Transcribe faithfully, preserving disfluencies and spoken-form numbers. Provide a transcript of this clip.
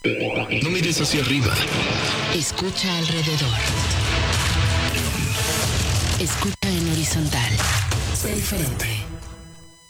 No mires hacia arriba. Escucha alrededor. Escucha en horizontal. Sé diferente.